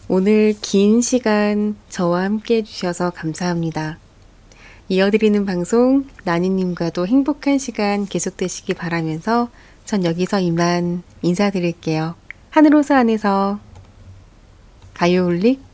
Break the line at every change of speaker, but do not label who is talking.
오늘 긴 시간 저와 함께 해주셔서 감사합니다. 이어드리는 방송 나니님과도 행복한 시간 계속되시기 바라면서 전 여기서 이만 인사드릴게요. 하늘호수 안에서 가요울릭